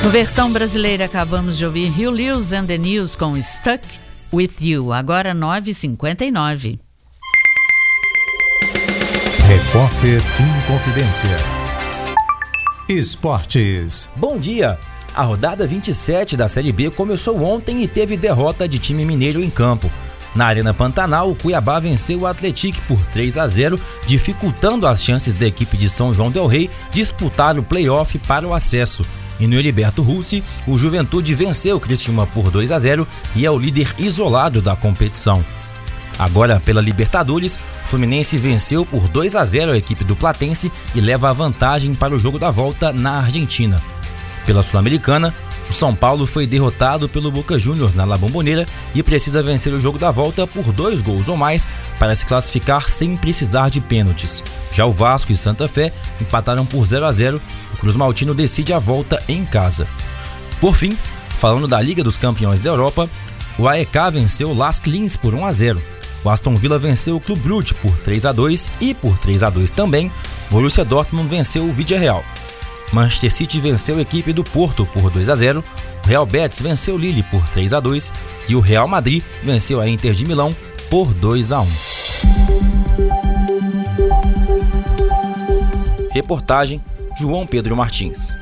No versão brasileira, acabamos de ouvir Hugh Lewis and the News com Stuck With You, agora 9h59. Repórter Inconfidência. Esportes. Bom dia! A rodada 27 da Série B começou ontem e teve derrota de time mineiro em campo. Na Arena Pantanal, o Cuiabá venceu o Atlético por 3-0, dificultando as chances da equipe de São João del Rei disputar o play-off para o acesso. E no Heriberto Russi, o Juventude venceu o Criciúma por 2-0 e é o líder isolado da competição. Agora, pela Libertadores, o Fluminense venceu por 2-0 a equipe do Platense e leva a vantagem para o jogo da volta na Argentina. Pela Sul-Americana, o São Paulo foi derrotado pelo Boca Juniors na La Bombonera e precisa vencer o jogo da volta por 2 gols ou mais para se classificar sem precisar de pênaltis. Já o Vasco e Santa Fé empataram por 0-0 e o Cruz Maltino decide a volta em casa. Por fim, falando da Liga dos Campeões da Europa, o AEK venceu o Lask Linz por 1-0. O Aston Villa venceu o Clube Brugge por 3-2 e por 3-2 também, o Borussia Dortmund venceu o Villarreal. Manchester City venceu a equipe do Porto por 2-0, o Real Betis venceu o Lille por 3-2 e o Real Madrid venceu a Inter de Milão por 2-1. Reportagem João Pedro Martins.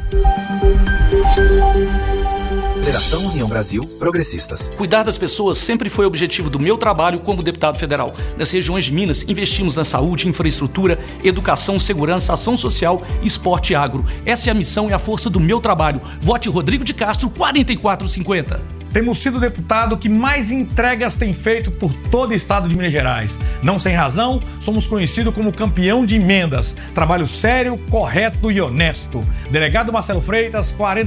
Federação União Brasil Progressistas. Cuidar das pessoas sempre foi o objetivo do meu trabalho como deputado federal. Nas regiões de Minas, investimos na saúde, infraestrutura, educação, segurança, ação social, esporte e agro. Essa é a missão e a força do meu trabalho. Vote Rodrigo de Castro, 4450. Temos sido o deputado que mais entregas tem feito por todo o estado de Minas Gerais. Não sem razão, somos conhecidos como campeão de emendas. Trabalho sério, correto e honesto. Delegado Marcelo Freitas, 40